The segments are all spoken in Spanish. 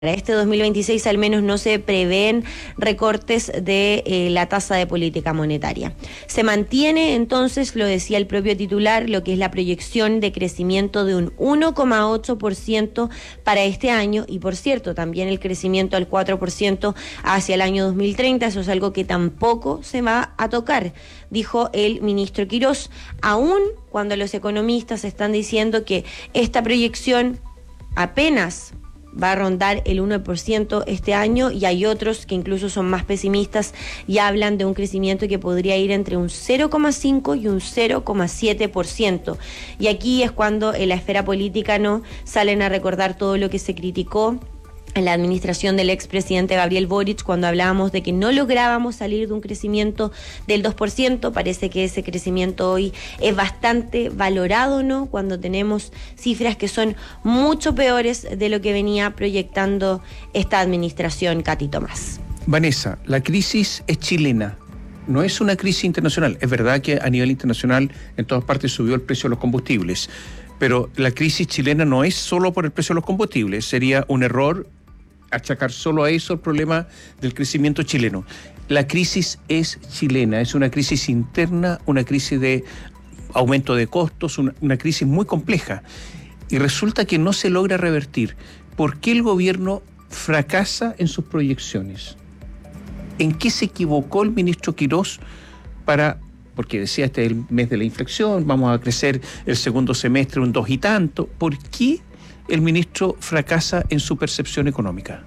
Para este 2026 al menos no se prevén recortes de la tasa de política monetaria. Se mantiene entonces, lo decía el propio titular, lo que es la proyección de crecimiento de un 1,8% para este año y por cierto también el crecimiento al 4% hacia el año 2030, eso es algo que tampoco se va a tocar, dijo el ministro Quirós, aún cuando los economistas están diciendo que esta proyección apenas va a rondar el 1% este año y hay otros que incluso son más pesimistas y hablan de un crecimiento que podría ir entre un 0,5 y un 0,7%. Y aquí es cuando en la esfera política no salen a recordar todo lo que se criticó en la administración del expresidente Gabriel Boric, cuando hablábamos de que no lográbamos salir de un crecimiento del 2%, parece que ese crecimiento hoy es bastante valorado, ¿no? Cuando tenemos cifras que son mucho peores de lo que venía proyectando esta administración, Katy Tomás. Vanessa, la crisis es chilena, no es una crisis internacional. Es verdad que a nivel internacional en todas partes subió el precio de los combustibles, pero la crisis chilena no es solo por el precio de los combustibles, sería un error achacar solo a eso el problema del crecimiento chileno. La crisis es chilena, es una crisis interna, una crisis de aumento de costos, una crisis muy compleja. Y resulta que no se logra revertir. ¿Por qué el gobierno fracasa en sus proyecciones? ¿En qué se equivocó el ministro Quirós porque decía este es el mes de la inflexión, vamos a crecer el segundo semestre un 2 y tanto? ¿Por qué el ministro fracasa en su percepción económica?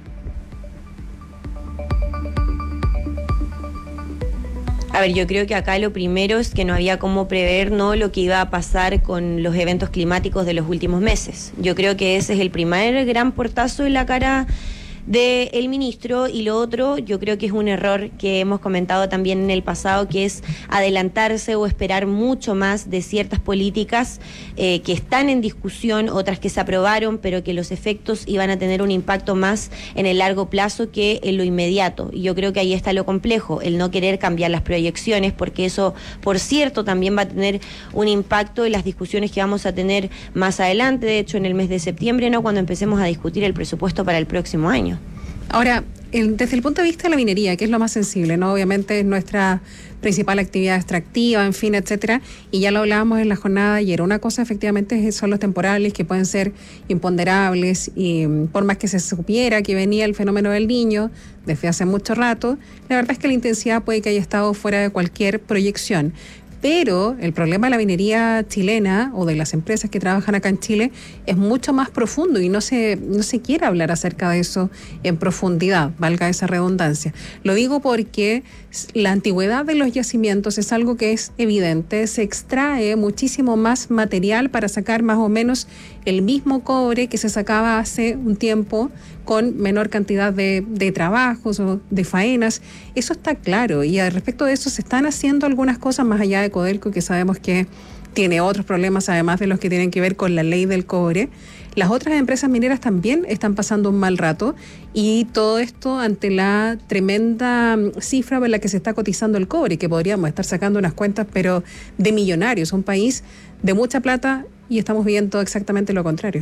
A ver, yo creo que acá lo primero es que no había cómo prever, ¿no?, lo que iba a pasar con los eventos climáticos de los últimos meses. Yo creo que ese es el primer gran portazo en la cara del ministro, y lo otro yo creo que es un error que hemos comentado también en el pasado, que es adelantarse o esperar mucho más de ciertas políticas que están en discusión, otras que se aprobaron, pero que los efectos iban a tener un impacto más en el largo plazo que en lo inmediato. Y yo creo que ahí está lo complejo, el no querer cambiar las proyecciones, porque eso, por cierto, también va a tener un impacto en las discusiones que vamos a tener más adelante, de hecho en el mes de septiembre, ¿no?, cuando empecemos a discutir el presupuesto para el próximo año. Ahora, desde el punto de vista de la minería, que es lo más sensible, ¿no? Obviamente es nuestra principal actividad extractiva, en fin, etcétera, y ya lo hablábamos en la jornada de ayer. Una cosa efectivamente son los temporales, que pueden ser imponderables, y por más que se supiera que venía el fenómeno del Niño desde hace mucho rato, la verdad es que la intensidad puede que haya estado fuera de cualquier proyección. Pero el problema de la minería chilena o de las empresas que trabajan acá en Chile es mucho más profundo y no se quiere hablar acerca de eso en profundidad, valga esa redundancia. Lo digo porque la antigüedad de los yacimientos es algo que es evidente, se extrae muchísimo más material para sacar más o menos el mismo cobre que se sacaba hace un tiempo con menor cantidad de trabajos o de faenas. Eso está claro, y al respecto de eso se están haciendo algunas cosas más allá de Codelco, que sabemos que tiene otros problemas además de los que tienen que ver con la ley del cobre. Las otras empresas mineras también están pasando un mal rato, y todo esto ante la tremenda cifra por la que se está cotizando el cobre, que podríamos estar sacando unas cuentas pero de millonarios, un país de mucha plata, y estamos viendo exactamente lo contrario.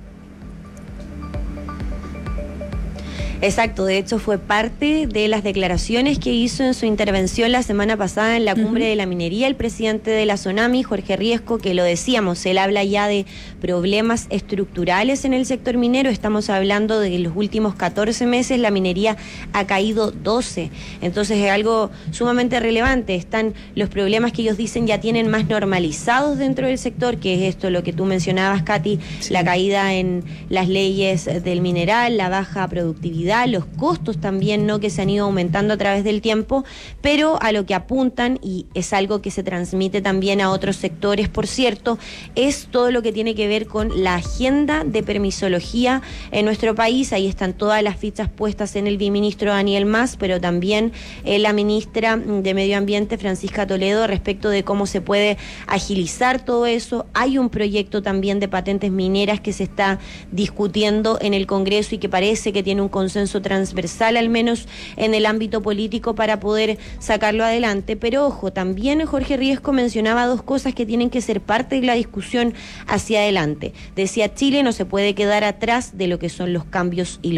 Exacto, de hecho fue parte de las declaraciones que hizo en su intervención la semana pasada en la cumbre de la minería el presidente de la SONAMI, Jorge Riesco, que lo decíamos, él habla ya de problemas estructurales en el sector minero. Estamos hablando de que en los últimos 14 meses la minería ha caído 12, entonces es algo sumamente relevante. Están los problemas que ellos dicen ya tienen más normalizados dentro del sector, que es esto, lo que tú mencionabas, Katy, sí, la caída en las leyes del mineral, la baja productividad, los costos también, ¿no?, que se han ido aumentando a través del tiempo, pero a lo que apuntan, y es algo que se transmite también a otros sectores, por cierto, es todo lo que tiene que ver con la agenda de permisología en nuestro país. Ahí están todas las fichas puestas en el viceministro Daniel Mas, pero también la ministra de Medio Ambiente, Francisca Toledo, respecto de cómo se puede agilizar todo eso. Hay un proyecto también de patentes mineras que se está discutiendo en el Congreso y que parece que tiene un consenso consenso transversal, al menos en el ámbito político, para poder sacarlo adelante. Pero ojo, también Jorge Riesco mencionaba dos cosas que tienen que ser parte de la discusión hacia adelante. Decía, Chile no se puede quedar atrás de lo que son los cambios y